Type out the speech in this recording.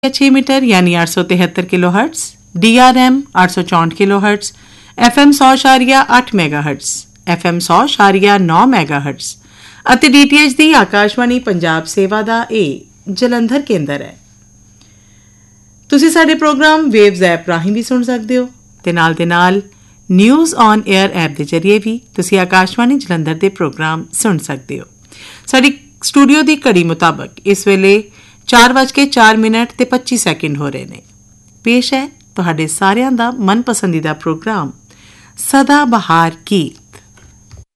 6 metre यानी 873 kilohertz, DRM 864 kilohertz, FM 100.8 megahertz, FM 100.9 megahertz ਅਤੇ DTH ਦੀ ਆਕਾਸ਼ਵਾਣੀ ਪੰਜਾਬ ਸੇਵਾ ਦਾ ਇਹ ਜਲੰਧਰ ਕੇਂਦਰ ਹੈ। ਤੁਸੀਂ ਸਾਡੇ ਪ੍ਰੋਗਰਾਮ ਵੇਵਜ਼ ਐਪ ਰਾਹੀਂ ਵੀ ਸੁਣ ਸਕਦੇ ਹੋ ਤੇ ਨਾਲ ਦੇ ਨਾਲ ਨਿਊਜ਼ ਔਨ 에ਅਰ ਐਪ ਦੇ ਜ਼ਰੀਏ ਵੀ ਤੁਸੀਂ ਆਕਾਸ਼ਵਾਣੀ ਜਲੰਧਰ ਦੇ ਪ੍ਰੋਗਰਾਮ ਸੁਣ ਸਕਦੇ ਹੋ। ਸਾਡੀ ਸਟੂਡੀਓ ਦੀ ਘੜੀ ਮੁਤਾਬਕ ਇਸ ਵੇਲੇ 4:04 ਤੇ 25 ਸੈਕਿੰਡ ਹੋ ਰਹੇ ਨੇ। ਪੇਸ਼ ਹੈ ਤੁਹਾਡੇ ਸਾਰਿਆਂ ਦਾ ਮਨਪਸੰਦੀਦਾ ਪ੍ਰੋਗਰਾਮ ਸਦਾ ਬਹਾਰ ਕੀ